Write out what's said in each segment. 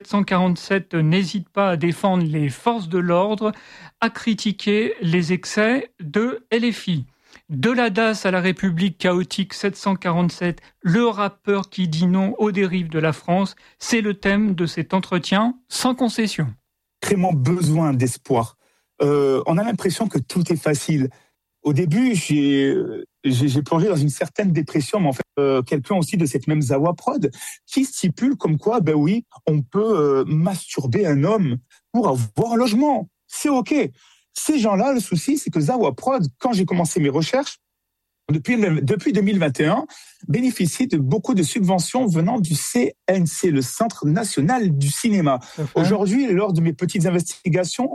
747 n'hésite pas à défendre les forces de l'ordre, à critiquer les excès de LFI. De la DAS à la République chaotique 747, le rappeur qui dit non aux dérives de la France, c'est le thème de cet entretien sans concession. Vraiment besoin d'espoir. On a l'impression que tout est facile. Au début, j'ai plongé dans une certaine dépression, mais en fait, quelqu'un aussi de cette même Zawa Prod qui stipule comme quoi, ben oui, on peut masturber un homme pour avoir un logement. C'est OK. Ces gens-là, le souci, c'est que Zawa Prod, quand j'ai commencé mes recherches, depuis 2021, bénéficie de beaucoup de subventions venant du CNC, le Centre National du Cinéma. Aujourd'hui, lors de mes petites investigations,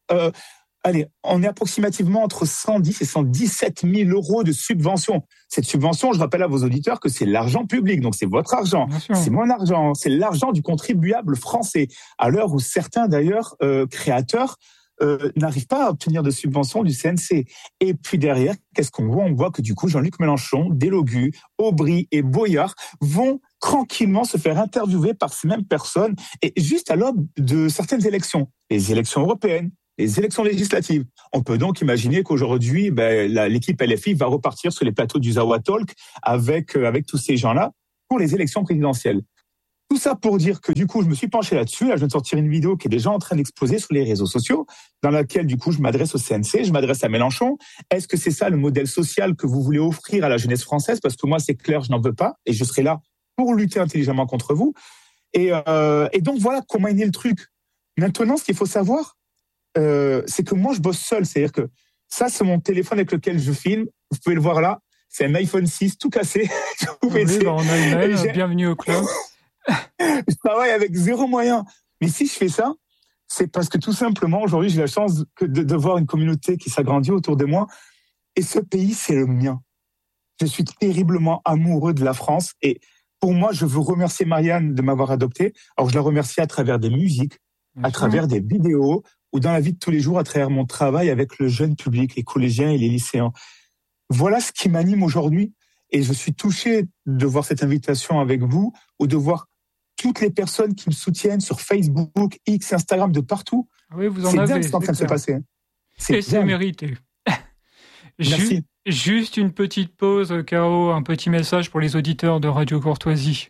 on est approximativement entre 110 et 117 000 euros de subvention. Cette subvention, je rappelle à vos auditeurs que c'est l'argent public, donc c'est votre argent, c'est mon argent, c'est l'argent du contribuable français. À l'heure où certains, d'ailleurs, créateurs n'arrivent pas à obtenir de subvention du CNC. Et puis derrière, qu'est-ce qu'on voit ? On voit que du coup, Jean-Luc Mélenchon, Delogu, Aubry et Boyard vont tranquillement se faire interviewer par ces mêmes personnes, et juste à l'aube de certaines élections, les élections européennes, les élections législatives. On peut donc imaginer qu'aujourd'hui, l'équipe LFI va repartir sur les plateaux du Zawa Talk avec tous ces gens-là pour les élections présidentielles. Tout ça pour dire que du coup, je me suis penché là-dessus. Là, je viens de sortir une vidéo qui est déjà en train d'exploser sur les réseaux sociaux, dans laquelle du coup, je m'adresse au CNC, je m'adresse à Mélenchon. Est-ce que c'est ça le modèle social que vous voulez offrir à la jeunesse française ? Parce que moi, c'est clair, je n'en veux pas, et je serai là pour lutter intelligemment contre vous. Et donc voilà comment est né le truc. Maintenant, ce qu'il faut savoir, c'est que moi, je bosse seul. C'est-à-dire que ça, c'est mon téléphone avec lequel je filme. Vous pouvez le voir là. C'est un iPhone 6 tout cassé. Oui, on a une mail. Bienvenue au club. Je travaille avec zéro moyen. Mais si je fais ça, c'est parce que tout simplement, aujourd'hui, j'ai la chance de voir une communauté qui s'agrandit autour de moi. Et ce pays, c'est le mien. Je suis terriblement amoureux de la France. Et pour moi, je veux remercier Marianne de m'avoir adopté. Alors, je la remercie à travers des musiques, à travers des vidéos, ou dans la vie de tous les jours, à travers mon travail avec le jeune public, les collégiens et les lycéens. Voilà ce qui m'anime aujourd'hui. Et je suis touché de voir cette invitation avec vous, ou de voir toutes les personnes qui me soutiennent sur Facebook, X, Instagram, de partout. Oui, vous en c'est avez. Dingue ce qui est en train de se passer. C'est mérité. Merci. Juste une petite pause, Caro, un petit message pour les auditeurs de Radio Courtoisie.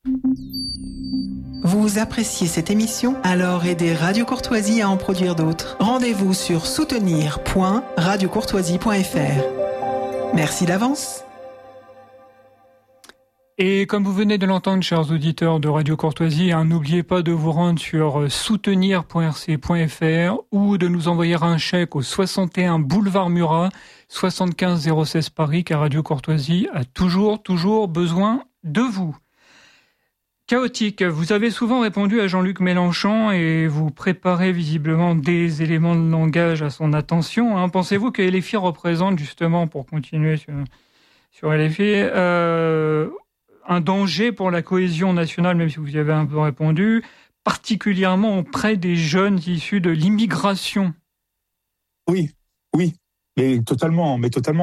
Vous appréciez cette émission ? Alors aidez Radio Courtoisie à en produire d'autres. Rendez-vous sur soutenir.radiocourtoisie.fr. Merci d'avance. Et comme vous venez de l'entendre, chers auditeurs de Radio Courtoisie, n'oubliez pas de vous rendre sur soutenir.rc.fr ou de nous envoyer un chèque au 61 boulevard Murat, 75 016 Paris, car Radio Courtoisie a toujours besoin de vous. Chaotique, vous avez souvent répondu à Jean-Luc Mélenchon et vous préparez visiblement des éléments de langage à son attention. Pensez-vous que LFI représente, justement, pour continuer sur LFI, un danger pour la cohésion nationale, même si vous y avez un peu répondu, particulièrement auprès des jeunes issus de l'immigration ? Oui, mais totalement.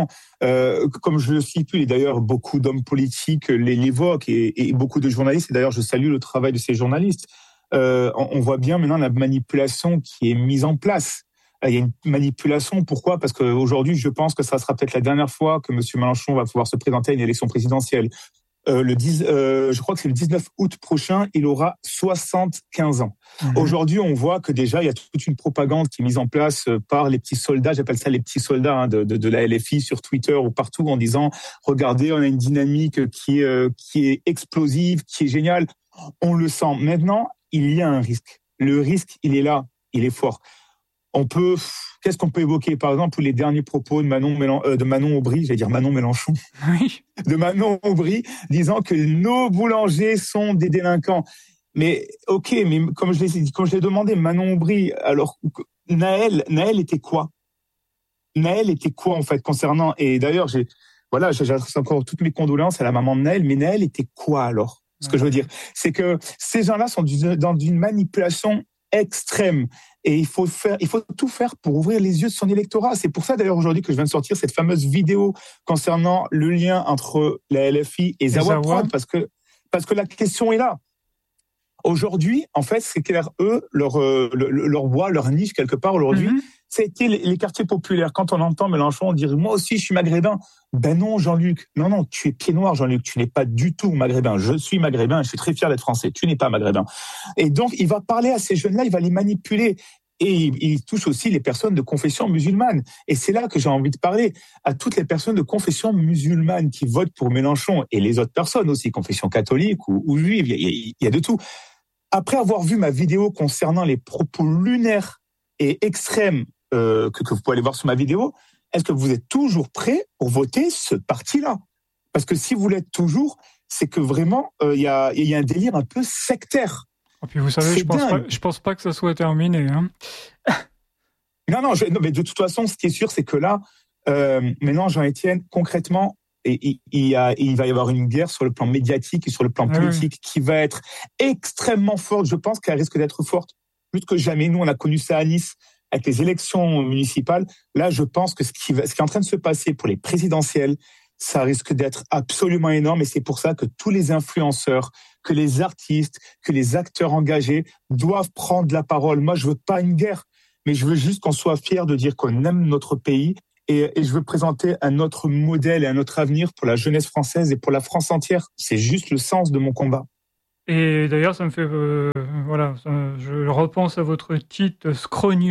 Comme je le stipule, et d'ailleurs beaucoup d'hommes politiques l'évoquent, et beaucoup de journalistes, et d'ailleurs je salue le travail de ces journalistes, on voit bien maintenant la manipulation qui est mise en place. Il y a une manipulation, pourquoi ? Parce qu'aujourd'hui, je pense que ça sera peut-être la dernière fois que M. Mélenchon va pouvoir se présenter à une élection présidentielle. Je crois que c'est le 19 août prochain, il aura 75 ans. Aujourd'hui, on voit que déjà, il y a toute une propagande qui est mise en place par les petits soldats, j'appelle ça les petits soldats de la LFI sur Twitter ou partout, en disant, regardez, on a une dynamique qui est explosive, qui est géniale. On le sent. Maintenant, il y a un risque. Le risque, il est là, il est fort. Qu'est-ce qu'on peut évoquer ? Par exemple, les derniers propos de Manon Aubry, j'allais dire Manon Mélenchon, oui. De Manon Aubry, disant que nos boulangers sont des délinquants. Mais ok, mais comme je l'ai demandé, Manon Aubry, alors Naël était quoi ? Naël était quoi en fait concernant ? Et d'ailleurs, j'adresse encore toutes mes condoléances à la maman de Naël, mais Naël était quoi alors ? Ce que je veux dire, c'est que ces gens-là sont dans une manipulation extrême. Et il faut tout faire pour ouvrir les yeux de son électorat. C'est pour ça d'ailleurs aujourd'hui que je viens de sortir cette fameuse vidéo concernant le lien entre la LFI et Zawa Prod, parce que la question est là. Aujourd'hui, en fait, c'est clair, eux, leur voix, leur niche quelque part aujourd'hui, ça a été les quartiers populaires. Quand on entend Mélenchon dire « moi aussi, je suis maghrébin », ben non, Jean-Luc, non, tu es pied noir, Jean-Luc, tu n'es pas du tout maghrébin. Je suis maghrébin, je suis très fier d'être français, tu n'es pas maghrébin. Et donc, il va parler à ces jeunes-là, il va les manipuler. Et il touche aussi les personnes de confession musulmane. Et c'est là que j'ai envie de parler à toutes les personnes de confession musulmane qui votent pour Mélenchon et les autres personnes aussi, confession catholique ou juive, il y a de tout. Après avoir vu ma vidéo concernant les propos lunaires et extrêmes que vous pouvez aller voir sur ma vidéo, est-ce que vous êtes toujours prêts pour voter ce parti-là? Parce que si vous l'êtes toujours, c'est que vraiment, il y a un délire un peu sectaire. Et puis vous savez, je pense pas que ça soit terminé. Hein. Non, mais de toute façon, ce qui est sûr, c'est que là, maintenant, Jean-Étienne, concrètement, il va y avoir une guerre sur le plan médiatique et sur le plan politique qui va être extrêmement forte. Je pense qu'elle risque d'être forte plus que jamais. Nous, on a connu ça à Nice avec les élections municipales. Là, je pense que ce qui est en train de se passer pour les présidentielles, ça risque d'être absolument énorme. Et c'est pour ça que tous les influenceurs, que les artistes, que les acteurs engagés doivent prendre la parole. Moi, je veux pas une guerre, mais je veux juste qu'on soit fiers de dire qu'on aime notre pays. Et je veux présenter un autre modèle et un autre avenir pour la jeunesse française et pour la France entière. C'est juste le sens de mon combat. Et d'ailleurs, ça me fait... je repense à votre titre « Scrogneux ».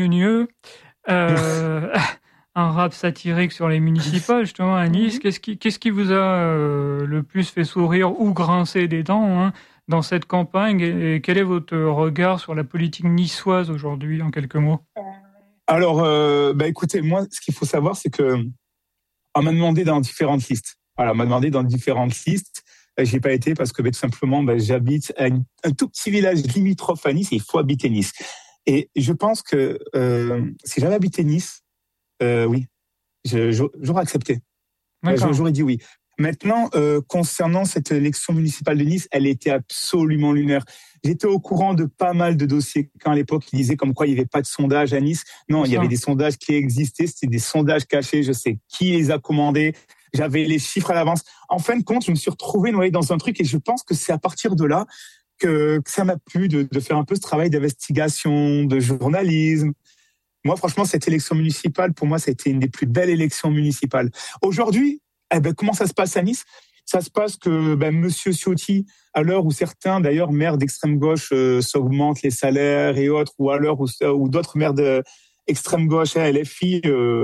Un rap satirique sur les municipales, justement, à Nice. Qu'est-ce qui vous a le plus fait sourire ou grincer des dents dans cette campagne? Et quel est votre regard sur la politique niçoise aujourd'hui, en quelques mots? Alors, écoutez, moi, ce qu'il faut savoir, c'est que on m'a demandé dans différentes listes. Voilà, on m'a demandé dans différentes listes. J'ai pas été parce que tout simplement, j'habite à un tout petit village limitrophe à Nice et il faut habiter Nice. Et je pense que si j'avais habité Nice, oui, j'aurais accepté. J'aurais dit oui. Maintenant, concernant cette élection municipale de Nice, elle était absolument lunaire. J'étais au courant de pas mal de dossiers quand à l'époque ils disaient comme quoi il n'y avait pas de sondage à Nice. Non, il y avait des sondages qui existaient, c'était des sondages cachés. Je sais qui les a commandés. J'avais les chiffres à l'avance. En fin de compte, je me suis retrouvé noyé dans un truc et je pense que c'est à partir de là que ça m'a plu de faire un peu ce travail d'investigation, de journalisme. Moi, franchement, cette élection municipale, pour moi, ça a été une des plus belles élections municipales. Aujourd'hui, comment ça se passe à Nice? Ça se passe que Monsieur Ciotti, à l'heure où certains, d'ailleurs, maires d'extrême gauche s'augmentent les salaires et autres, ou à l'heure où d'autres maires d'extrême gauche, LFI,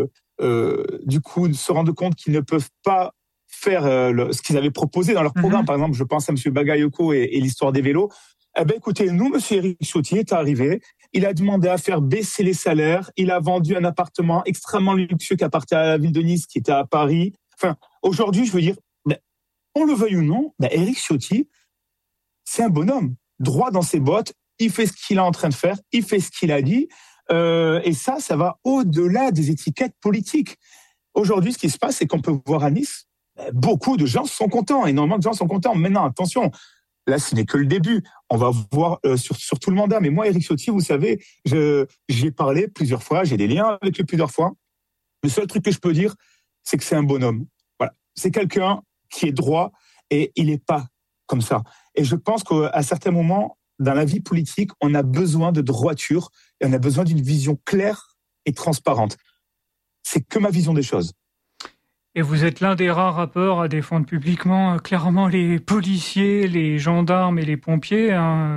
du coup, se rendent compte qu'ils ne peuvent pas faire ce qu'ils avaient proposé dans leur programme. Par exemple, je pense à Monsieur Bagayoko et l'histoire des vélos. Écoutez, nous, Monsieur Éric Ciotti est arrivé. Il a demandé à faire baisser les salaires. Il a vendu un appartement extrêmement luxueux qui appartenait à la ville de Nice, qui était à Paris. Enfin, aujourd'hui, je veux dire, on le veuille ou non, Éric Ciotti, c'est un bonhomme, droit dans ses bottes. Il fait ce qu'il est en train de faire. Il fait ce qu'il a dit. Et ça va au-delà des étiquettes politiques. Aujourd'hui, ce qui se passe, c'est qu'on peut voir à Nice, beaucoup de gens sont contents. Énormément de gens sont contents. Maintenant, attention. Là, ce n'est que le début. On va voir sur tout le mandat. Mais moi, Éric Ciotti, vous savez, j'ai parlé plusieurs fois, j'ai des liens avec lui plusieurs fois. Le seul truc que je peux dire, c'est que c'est un bonhomme. Voilà. C'est quelqu'un qui est droit et il n'est pas comme ça. Et je pense qu'à certains moments, dans la vie politique, on a besoin de droiture et on a besoin d'une vision claire et transparente. C'est que ma vision des choses. Et vous êtes l'un des rares rappeurs à défendre publiquement clairement les policiers, les gendarmes et les pompiers.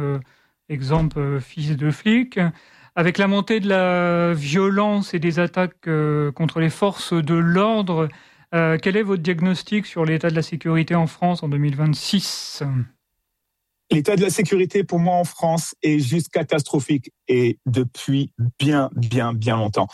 Exemple, fils de flic. Avec la montée de la violence et des attaques contre les forces de l'ordre, quel est votre diagnostic sur l'état de la sécurité en France en 2026 ? L'état de la sécurité pour moi en France est juste catastrophique et depuis bien longtemps.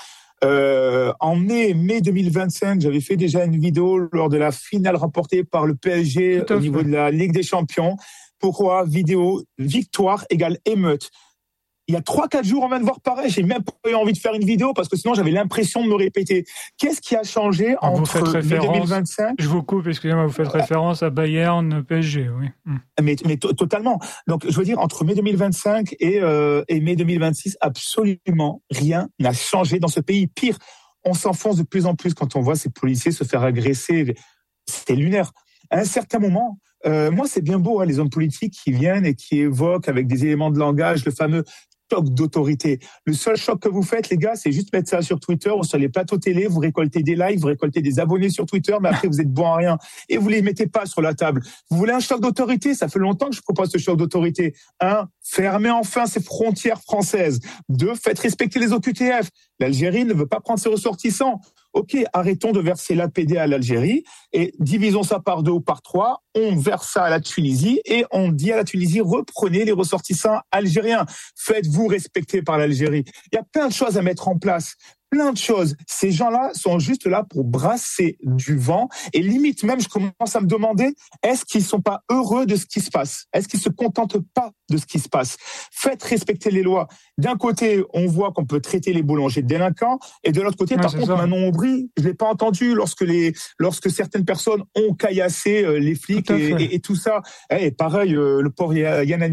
En mai 2025, j'avais fait déjà une vidéo lors de la finale remportée par le PSG au niveau de la Ligue des Champions. Pourquoi vidéo victoire égale émeute? Il y a 3-4 jours, on vient de voir pareil. J'ai même pas eu envie de faire une vidéo parce que sinon j'avais l'impression de me répéter. Qu'est-ce qui a changé entre mai 2025? Je vous coupe, excusez-moi, vous faites référence à Bayern, PSG, oui. Mais totalement. Donc, je veux dire, entre mai 2025 et mai 2026, absolument rien n'a changé dans ce pays. Pire, on s'enfonce de plus en plus quand on voit ces policiers se faire agresser. C'était lunaire. À un certain moment, moi, c'est bien beau, les hommes politiques qui viennent et qui évoquent avec des éléments de langage le fameux choc d'autorité. Le seul choc que vous faites, les gars, c'est juste mettre ça sur Twitter ou sur les plateaux télé, vous récoltez des likes, vous récoltez des abonnés sur Twitter, mais après, vous êtes bon à rien. Et vous les mettez pas sur la table. Vous voulez un choc d'autorité? Ça fait longtemps que je propose ce choc d'autorité. 1, fermez enfin ces frontières françaises. 2, faites respecter les OQTF. L'Algérie ne veut pas prendre ses ressortissants. Ok, arrêtons de verser l'APD à l'Algérie et divisons ça par 2 ou par 3. On verse ça à la Tunisie et on dit à la Tunisie, reprenez les ressortissants algériens. Faites-vous respecter par l'Algérie. Il y a plein de choses à mettre en place. Plein de choses. Ces gens-là sont juste là pour brasser du vent. Et limite même, je commence à me demander, est-ce qu'ils sont pas heureux de ce qui se passe? Est-ce qu'ils se contentent pas de ce qui se passe? Faites respecter les lois. D'un côté, on voit qu'on peut traiter les boulangers de délinquants. Et de l'autre côté, par contre, Manon Aubry, je l'ai pas entendu lorsque certaines personnes ont caillassé les flics et tout ça. Et pareil, le pauvre Yann,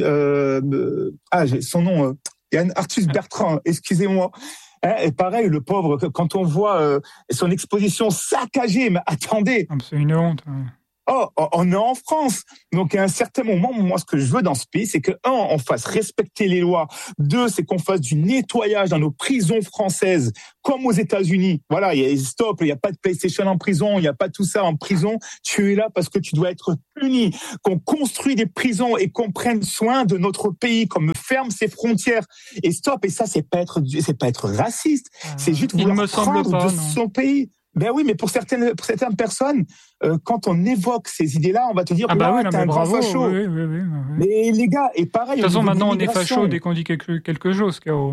j'ai son nom, Yann Arthus Bertrand, excusez-moi. Et pareil, le pauvre, quand on voit son exposition saccagée, mais attendez. C'est une honte. Oh, on est en France. Donc, à un certain moment, moi, ce que je veux dans ce pays, c'est que, 1, on fasse respecter les lois. 2, c'est qu'on fasse du nettoyage dans nos prisons françaises, comme aux États-Unis. Voilà, stop, il n'y a pas de PlayStation en prison, il n'y a pas tout ça en prison. Tu es là parce que tu dois être puni. Qu'on construit des prisons et qu'on prenne soin de notre pays, qu'on ferme ses frontières. Et stop, et ça, c'est pas être raciste. C'est juste vouloir prendre de son pays. Ben oui, mais pour certaines personnes, quand on évoque ces idées-là, on va te dire, t'es un grand facho. Oui. Mais les gars, et pareil. De toute façon, maintenant, on est facho dès qu'on dit quelque chose, K.O.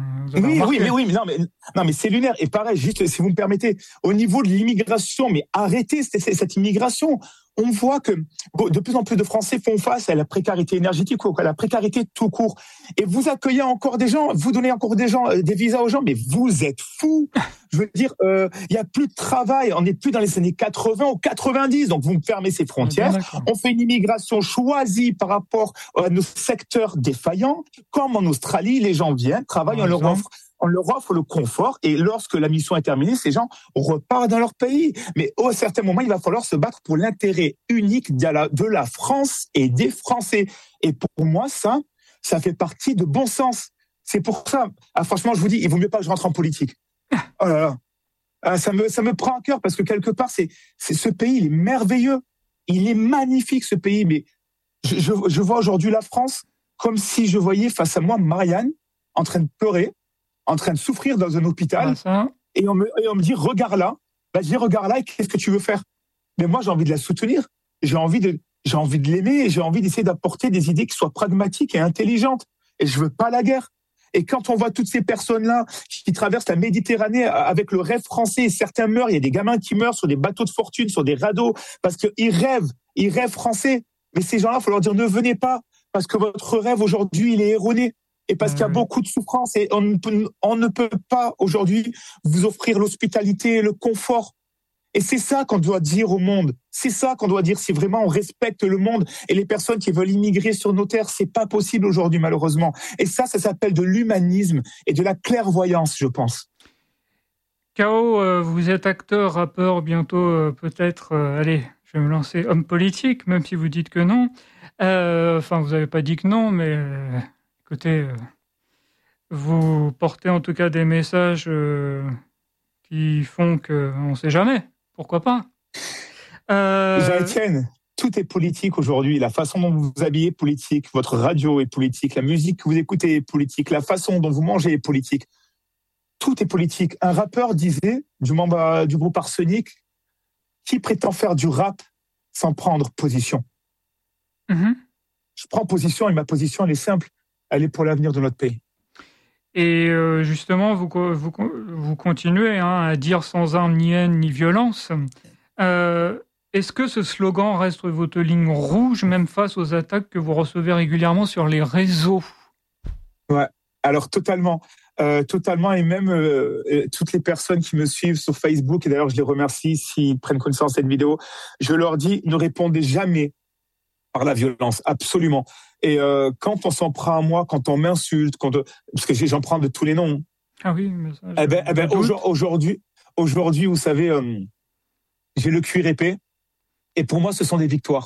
Non, mais c'est lunaire. Et pareil, juste, si vous me permettez, au niveau de l'immigration, mais arrêtez cette immigration. On voit que de plus en plus de Français font face à la précarité énergétique ou à la précarité tout court. Et vous accueillez encore des gens, vous donnez encore des visas aux gens, mais vous êtes fous. Je veux dire, il y a plus de travail, on n'est plus dans les années 80 ou 90, donc vous me fermez ces frontières. On fait une immigration choisie par rapport à nos secteurs défaillants. Comme en Australie, les gens viennent, travaillent, on leur offre le confort et lorsque la mission est terminée, ces gens repartent dans leur pays. Mais à un certain moment, il va falloir se battre pour l'intérêt unique de la France et des Français. Et pour moi, ça fait partie de bon sens. C'est pour ça, franchement, je vous dis, il vaut mieux pas que je rentre en politique. Oh là là. Ça me prend à cœur parce que quelque part, c'est ce pays, il est merveilleux. Il est magnifique, ce pays. Mais je vois aujourd'hui la France comme si je voyais face à moi Marianne en train de pleurer, en train de souffrir dans un hôpital, et on me dit, regarde là, je dis, regarde là, et qu'est-ce que tu veux faire? Mais moi, j'ai envie de la soutenir, j'ai envie de l'aimer, et j'ai envie d'essayer d'apporter des idées qui soient pragmatiques et intelligentes, et je veux pas la guerre. Et quand on voit toutes ces personnes-là qui traversent la Méditerranée avec le rêve français, et certains meurent, il y a des gamins qui meurent sur des bateaux de fortune, sur des radeaux, parce qu'ils rêvent français. Mais ces gens-là, il faut leur dire, ne venez pas, parce que votre rêve aujourd'hui, il est erroné. Et parce qu'il y a beaucoup de souffrance et on ne peut pas aujourd'hui vous offrir l'hospitalité, le confort. Et c'est ça qu'on doit dire au monde. C'est ça qu'on doit dire si vraiment on respecte le monde et les personnes qui veulent immigrer sur nos terres. C'est pas possible aujourd'hui, malheureusement. Et ça s'appelle de l'humanisme et de la clairvoyance, je pense. K.O., vous êtes acteur, rappeur, bientôt peut-être, allez, je vais me lancer homme politique, même si vous dites que non. Vous n'avez pas dit que non, mais... Écoutez, vous portez en tout cas des messages qui font qu'on ne sait jamais. Pourquoi pas Jean-Étienne, tout est politique aujourd'hui. La façon dont vous vous habillez est politique, votre radio est politique, la musique que vous écoutez est politique, la façon dont vous mangez est politique. Tout est politique. Un rappeur disait, du membre du groupe Arsenic, qui prétend faire du rap sans prendre position. Je prends position et ma position, elle est simple. Elle est pour l'avenir de notre pays. Et justement, vous continuez à dire sans armes ni haine ni violence. Est-ce que ce slogan reste votre ligne rouge, même face aux attaques que vous recevez régulièrement sur les réseaux? Ouais, alors totalement. Et même toutes les personnes qui me suivent sur Facebook, et d'ailleurs je les remercie s'ils prennent connaissance de cette vidéo, je leur dis, ne répondez jamais par la violence, absolument. Et quand on s'en prend à moi, quand on m'insulte, parce que j'en prends de tous les noms. Ah oui, mais ça, aujourd'hui, vous savez, j'ai le cuir épais, et pour moi, ce sont des victoires.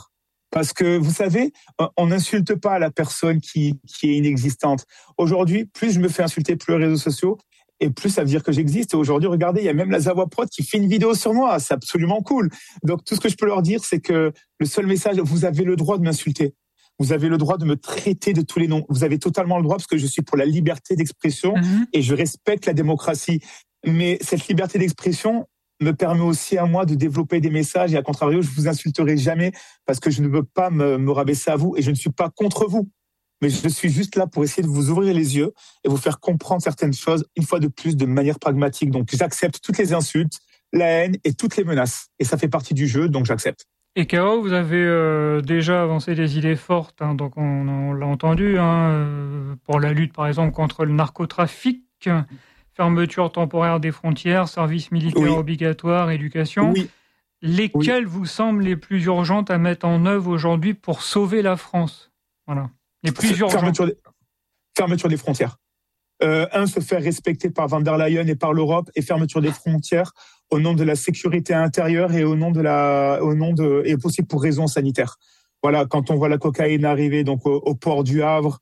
Parce que, vous savez, on n'insulte pas la personne qui est inexistante. Aujourd'hui, plus je me fais insulter plus les réseaux sociaux, et plus ça veut dire que j'existe. Et aujourd'hui, regardez, il y a même la Zavoie Prod qui fait une vidéo sur moi. C'est absolument cool. Donc, tout ce que je peux leur dire, c'est que le seul message, vous avez le droit de m'insulter. Vous avez le droit de me traiter de tous les noms. Vous avez totalement le droit parce que je suis pour la liberté d'expression et je respecte la démocratie. Mais cette liberté d'expression me permet aussi à moi de développer des messages et à contrario, je vous insulterai jamais parce que je ne veux pas me rabaisser à vous et je ne suis pas contre vous. Mais je suis juste là pour essayer de vous ouvrir les yeux et vous faire comprendre certaines choses, une fois de plus, de manière pragmatique. Donc, j'accepte toutes les insultes, la haine et toutes les menaces. Et ça fait partie du jeu, donc j'accepte. Et K.O., vous avez déjà avancé des idées fortes, hein, donc on l'a entendu, pour la lutte, par exemple, contre le narcotrafic, fermeture temporaire des frontières, service militaire obligatoire, éducation. Oui. Lesquelles vous semblent les plus urgentes à mettre en œuvre aujourd'hui pour sauver la France? Voilà. Les plus urgentes. Fermeture des frontières. Se faire respecter par Van der Leyen et par l'Europe, et fermeture des frontières au nom de la sécurité intérieure et et aussi pour raisons sanitaires. Voilà, quand on voit la cocaïne arriver donc au port du Havre,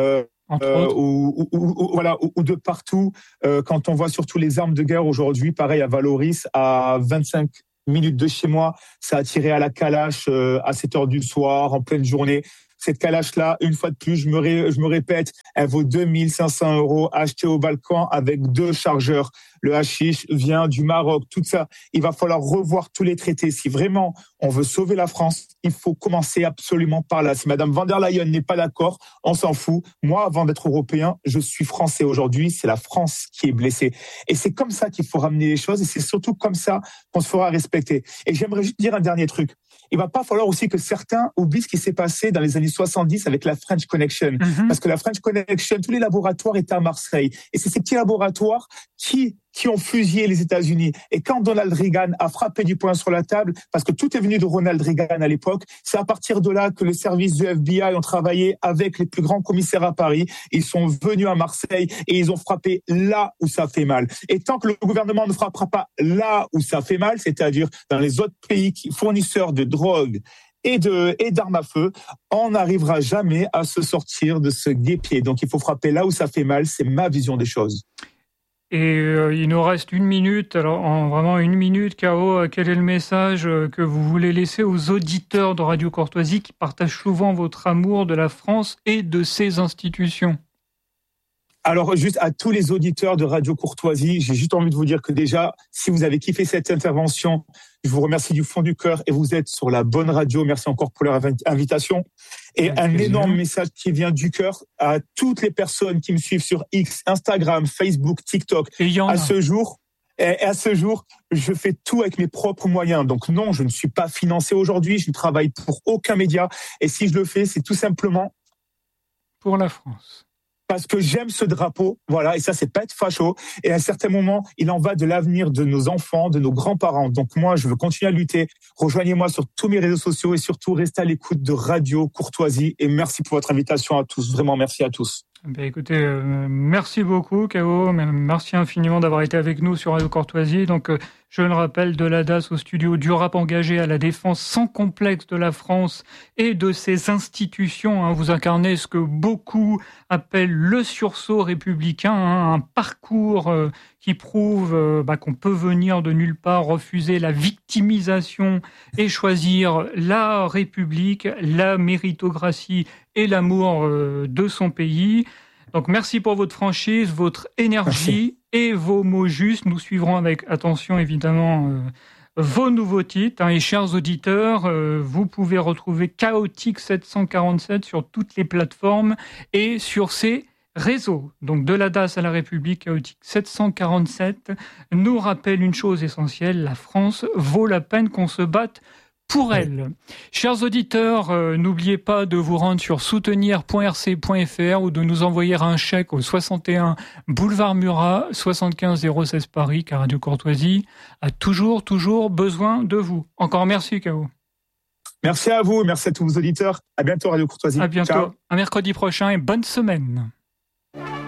ou de partout, quand on voit surtout les armes de guerre aujourd'hui, pareil à Valoris, à 25 minutes de chez moi, ça a tiré à la calache à 7 heures du soir, en pleine journée. Cette calache-là, une fois de plus, je me répète, elle vaut 2500 € achetée au Balkan avec 2 chargeurs. Le hashish vient du Maroc, tout ça. Il va falloir revoir tous les traités. Si vraiment on veut sauver la France, il faut commencer absolument par là. Si Madame van der Leyen n'est pas d'accord, on s'en fout. Moi, avant d'être européen, je suis français aujourd'hui. C'est la France qui est blessée. Et c'est comme ça qu'il faut ramener les choses. Et c'est surtout comme ça qu'on se fera respecter. Et j'aimerais juste dire un dernier truc. Il va pas falloir aussi que certains oublient ce qui s'est passé dans les années 70 avec la French Connection. Parce que la French Connection, tous les laboratoires étaient à Marseille. Et c'est ces petits laboratoires qui ont fusillé les États-Unis. Et quand Donald Reagan a frappé du poing sur la table, parce que tout est venu de Ronald Reagan à l'époque, c'est à partir de là que les services du FBI ont travaillé avec les plus grands commissaires à Paris. Ils sont venus à Marseille et ils ont frappé là où ça fait mal. Et tant que le gouvernement ne frappera pas là où ça fait mal, c'est-à-dire dans les autres pays fournisseurs de drogue et d'armes à feu, on n'arrivera jamais à se sortir de ce guêpier. Donc il faut frapper là où ça fait mal, c'est ma vision des choses. Et il nous reste 1 minute, alors vraiment 1 minute, K.O., quel est le message que vous voulez laisser aux auditeurs de Radio Courtoisie qui partagent souvent votre amour de la France et de ses institutions? Alors, juste à tous les auditeurs de Radio Courtoisie, j'ai juste envie de vous dire que déjà, si vous avez kiffé cette intervention, je vous remercie du fond du cœur et vous êtes sur la bonne radio. Merci encore pour leur invitation. Et un énorme message qui vient du cœur à toutes les personnes qui me suivent sur X, Instagram, Facebook, TikTok. À ce jour, je fais tout avec mes propres moyens. Donc non, je ne suis pas financé aujourd'hui. Je ne travaille pour aucun média. Et si je le fais, c'est tout simplement pour la France. Parce que j'aime ce drapeau, voilà, et ça, c'est pas être facho. Et à un certain moment, il en va de l'avenir de nos enfants, de nos grands-parents. Donc moi, je veux continuer à lutter. Rejoignez-moi sur tous mes réseaux sociaux et surtout, restez à l'écoute de Radio Courtoisie. Et merci pour votre invitation à tous. Vraiment, merci à tous. Ben écoutez, merci beaucoup, K.O. Merci infiniment d'avoir été avec nous sur Radio Courtoisie. Donc, je le rappelle, de la DAS au studio du rap engagé à la défense sans complexe de la France et de ses institutions. Vous incarnez ce que beaucoup appellent le sursaut républicain, un parcours qui prouve qu'on peut venir de nulle part, refuser la victimisation et choisir la République, la méritocratie et l'amour de son pays. Donc merci pour votre franchise, votre énergie et vos mots justes. Nous suivrons avec attention évidemment vos nouveaux titres. Et chers auditeurs, vous pouvez retrouver Chaotique 747 sur toutes les plateformes et sur ces réseaux. Donc de la DAS à la République, Chaotique 747 nous rappelle une chose essentielle, la France vaut la peine qu'on se batte pour elle. Chers auditeurs, n'oubliez pas de vous rendre sur soutenir.rc.fr ou de nous envoyer un chèque au 61 boulevard Murat, 75 016 Paris, car Radio Courtoisie a toujours besoin de vous. Encore merci, K.O. Merci à vous, merci à tous vos auditeurs. À bientôt, Radio Courtoisie. À bientôt. Ciao. À mercredi prochain et bonne semaine.